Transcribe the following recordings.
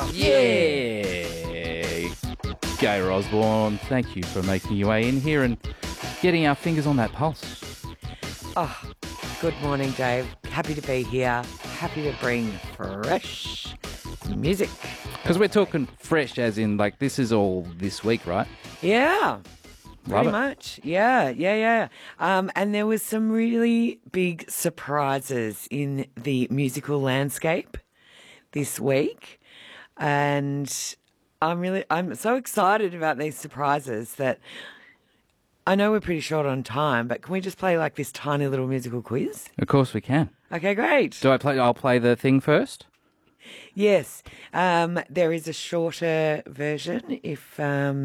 Yeah! Gayer Osborne, thank you for making your way in here and getting our fingers on that pulse. Oh, good morning, Dave. Happy to be here. Happy to bring fresh music. Because we're talking fresh as in, like, this is all this week, right? Yeah. Pretty Love it. much. Yeah. And there was some really big surprises in the musical landscape this week. And I'm so excited about these surprises that I know we're pretty short on time, but can we just play like this tiny little musical quiz? Of course we can. Okay, great. I'll play the thing first? Yes. There is a shorter version if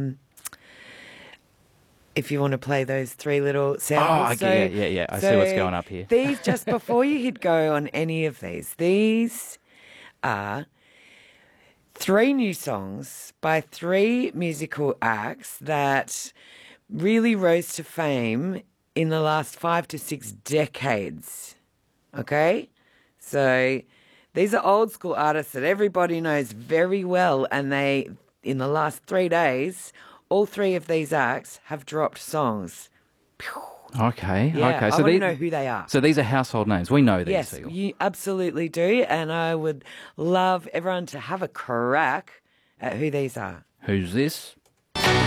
you want to play those three little samples. Oh, yeah. I see what's going up here. These, just before you hit go on any of these are 3 new songs by 3 musical acts that really rose to fame in the last 5 to 6 decades. Okay? So these are old school artists that everybody knows very well, and they, in the last 3 days, all 3 of these acts have dropped songs. Okay. Yeah, okay. I want to know who they are. So these are household names. We know these Yes, people. you absolutely do, and I would love everyone to have a crack at who these are. Who's this?